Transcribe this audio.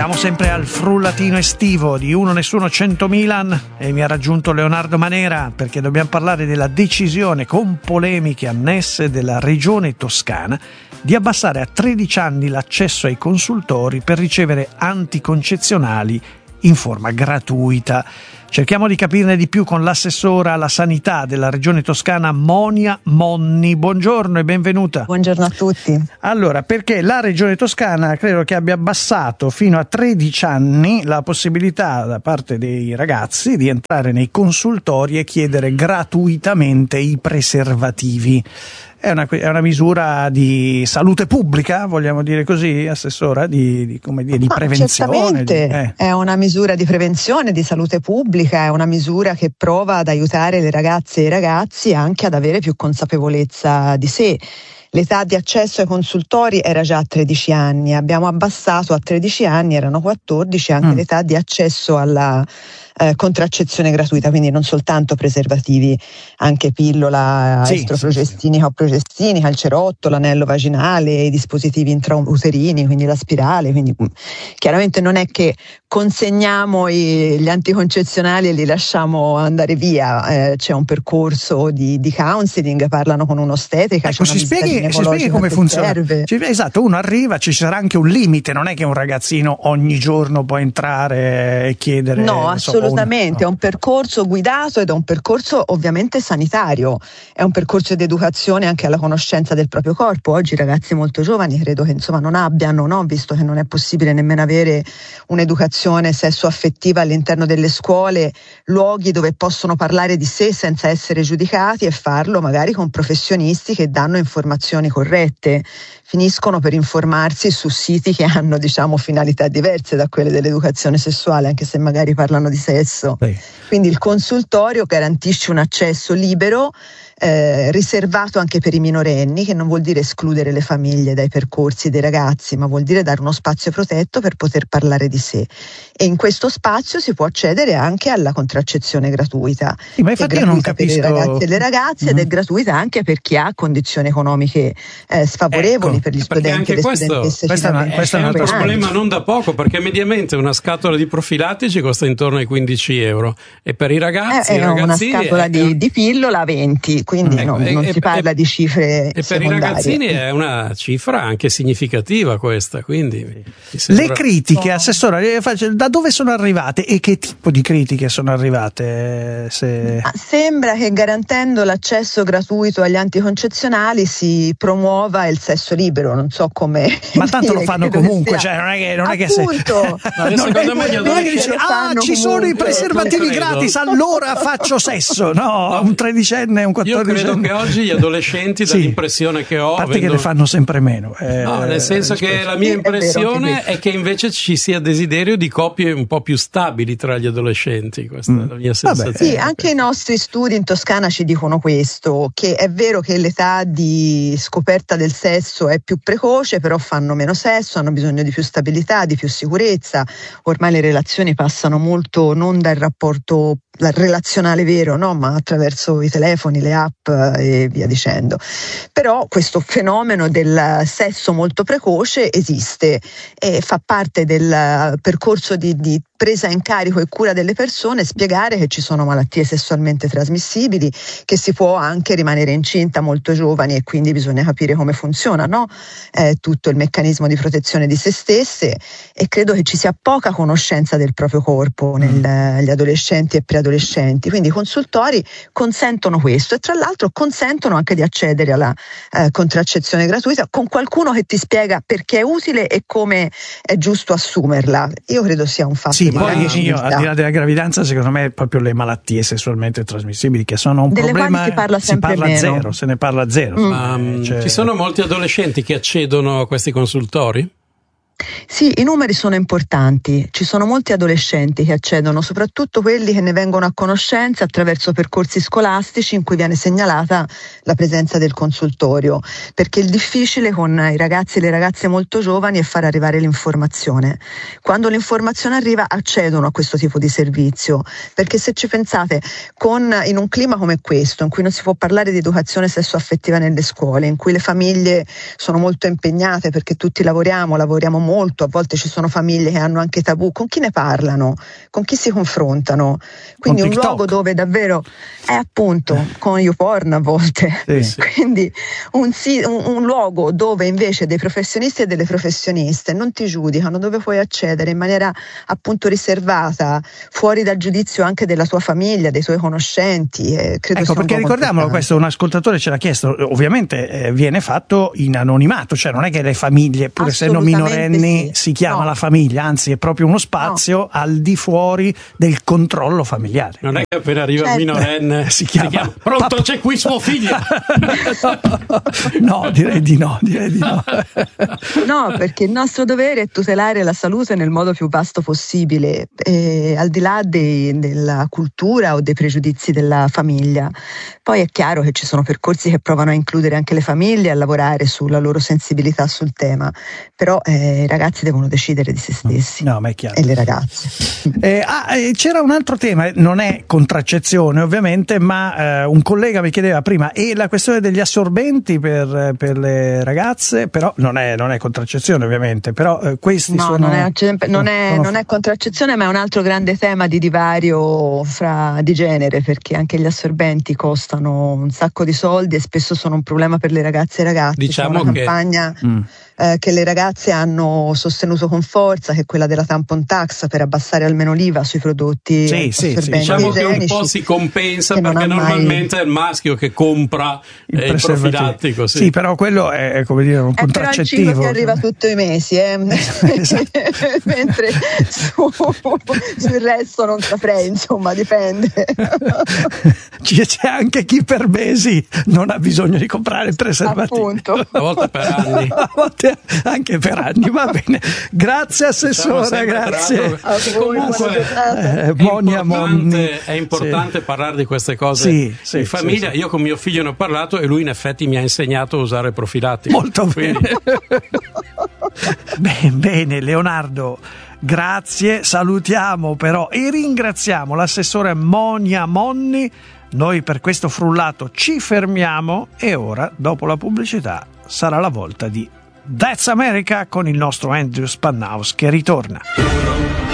Siamo sempre al frullatino estivo di Uno Nessuno 100 Milan e mi ha raggiunto Leonardo Manera perché dobbiamo parlare della decisione con polemiche annesse della Regione Toscana di abbassare a 13 anni l'accesso ai consultori per ricevere anticoncezionali in forma gratuita. Cerchiamo di capirne di più con l'assessora alla sanità della Regione Toscana Monia Monni. Buongiorno e benvenuta. Buongiorno a tutti. Allora, perché la Regione Toscana credo che abbia abbassato fino a 13 anni la possibilità da parte dei ragazzi di entrare nei consultori e chiedere gratuitamente i preservativi. È una misura di salute pubblica, vogliamo dire così, assessora, di prevenzione? Certamente, è una misura di prevenzione, di salute pubblica, è una misura che prova ad aiutare le ragazze e i ragazzi anche ad avere più consapevolezza di sé. L'età di accesso ai consultori era già a 13 anni, abbiamo abbassato a 13 anni, erano 14 anche l'età di accesso alla contraccezione gratuita, quindi non soltanto preservativi, anche pillola, estroprogestinica o progestinica, il cerotto, l'anello vaginale, i dispositivi intrauterini, quindi la spirale. Quindi chiaramente non è che consegniamo gli anticoncezionali e li lasciamo andare via, c'è un percorso di counseling, parlano con un'ostetrica. Ecco, ci spieghi come funziona. Esatto, uno arriva, ci sarà anche un limite, non è che un ragazzino ogni giorno può entrare e chiedere. No, assolutamente, è un percorso guidato ed è un percorso ovviamente sanitario, è un percorso di educazione anche alla conoscenza del proprio corpo. Oggi i ragazzi molto giovani credo che non abbiano, no? Visto che non è possibile nemmeno avere un'educazione sessuo-affettiva all'interno delle scuole, luoghi dove possono parlare di sé senza essere giudicati e farlo magari con professionisti che danno informazioni corrette, finiscono per informarsi su siti che hanno finalità diverse da quelle dell'educazione sessuale, anche se magari parlano di sesso. Quindi il consultorio garantisce un accesso libero, riservato anche per i minorenni, che non vuol dire escludere le famiglie dai percorsi dei ragazzi, ma vuol dire dare uno spazio protetto per poter parlare di sé, e in questo spazio si può accedere anche alla contraccezione gratuita. Sì, ma infatti io non capisco. Per i ragazzi e le ragazze ed è gratuita anche per chi ha condizioni economiche sfavorevoli, per gli studenti e le studentesse. Questo è un altro problema non da poco, perché mediamente una scatola di profilattici costa intorno ai 15 euro e per i ragazzi è una scatola di pillola a 20, quindi non si parla di cifre e secondarie. Per i ragazzini è una cifra anche significativa questa, quindi le critiche, assessora, da dove sono arrivate e che tipo di critiche sono arrivate? Sembra che garantendo l'accesso gratuito agli anticoncezionali si promuova il sesso libero, non so come. Ma tanto lo fanno comunque, cioè non è che appunto. Secondo me gli adolescenti ci sono i preservativi gratis, allora faccio sesso. No, un 13enne, un 14enne. Io credo che oggi gli adolescenti, dall'impressione che ho, a parte che le fanno sempre meno. No, nel senso che la mia impressione è che invece ci sia desiderio di coppie un po' più stabili tra gli adolescenti. Questa è la mia sensazione. Sì, anche i nostri studi in Toscana ci dicono questo, che è vero che l'età di scoperta del sesso è più precoce, però fanno meno sesso, hanno bisogno di più stabilità, di più sicurezza. Ormai le relazioni passano molto non dal rapporto relazionale vero, no, ma attraverso i telefoni, le app e via dicendo. Però questo fenomeno del sesso molto precoce esiste e fa parte del percorso di presa in carico e cura delle persone, spiegare che ci sono malattie sessualmente trasmissibili, che si può anche rimanere incinta molto giovani e quindi bisogna capire come funziona, no? Tutto il meccanismo di protezione di se stesse, e credo che ci sia poca conoscenza del proprio corpo negli adolescenti e preadolescenti, quindi i consultori consentono questo e tra l'altro consentono anche di accedere alla contraccezione gratuita con qualcuno che ti spiega perché è utile e come è giusto assumerla. Io credo sia un fatto. Sì, poi io, al di là della gravidanza, secondo me proprio le malattie sessualmente trasmissibili, che sono un delle problema, quali si parla zero, se ne parla zero. Ci sono molti adolescenti che accedono a questi consultori? Sì, i numeri sono importanti, ci sono molti adolescenti che accedono, soprattutto quelli che ne vengono a conoscenza attraverso percorsi scolastici in cui viene segnalata la presenza del consultorio, perché il difficile con i ragazzi e le ragazze molto giovani è far arrivare l'informazione. Quando l'informazione arriva accedono a questo tipo di servizio, perché se ci pensate, in un clima come questo, in cui non si può parlare di educazione sessuaffettiva nelle scuole, in cui le famiglie sono molto impegnate perché tutti lavoriamo molto, molto, a volte ci sono famiglie che hanno anche tabù, con chi ne parlano, con chi si confrontano, quindi un luogo dove davvero è appunto con YouPorn a volte, quindi un luogo dove invece dei professionisti e delle professioniste non ti giudicano, dove puoi accedere in maniera appunto riservata, fuori dal giudizio anche della tua famiglia, dei tuoi conoscenti. Credo sia perché ricordiamolo, questo un ascoltatore ce l'ha chiesto, ovviamente viene fatto in anonimato, cioè non è che le famiglie, pur essendo minorenni, si chiama la famiglia, anzi è proprio uno spazio al di fuori del controllo familiare. Non è che appena arriva il minorenne si chiama pronto, c'è qui suo figlio. No, direi di no. No, perché il nostro dovere è tutelare la salute nel modo più vasto possibile, al di là della cultura o dei pregiudizi della famiglia. Poi è chiaro che ci sono percorsi che provano a includere anche le famiglie, a lavorare sulla loro sensibilità sul tema, però i ragazzi devono decidere di se stessi. No, ma è chiaro. E le ragazze. C'era un altro tema, non è contraccezione ovviamente, ma un collega mi chiedeva prima, e la questione degli assorbenti per le ragazze, però non è contraccezione ovviamente, però questi sono... Non è contraccezione, ma è un altro grande tema di divario di genere, perché anche gli assorbenti costano un sacco di soldi e spesso sono un problema per le ragazze e i ragazzi. Diciamo c'è una campagna che le ragazze hanno sostenuto con forza, che è quella della tampon tax, per abbassare almeno l'IVA sui prodotti assorbenti. Diciamo igienici, che un po' si compensa perché normalmente è il maschio che compra il profilattico. Sì, però quello è come dire un contraccettivo. Però il cibo che arriva tutti i mesi, esatto. Mentre sul resto non saprei, insomma, dipende. C'è anche chi per mesi non ha bisogno di comprare il preservativo. Appunto. A volte per anni. A volte anche per anni, va bene. Grazie assessore, grazie. Comunque Monia Monni. È importante parlare di queste cose in famiglia. Io con mio figlio ne ho parlato e lui in effetti mi ha insegnato a usare profilattico. Molto bene. Bene, Leonardo. Grazie, salutiamo però e ringraziamo l'assessore Monia Monni. Noi per questo frullato ci fermiamo e ora, dopo la pubblicità, sarà la volta di That's America con il nostro Andrew Spannaus che ritorna.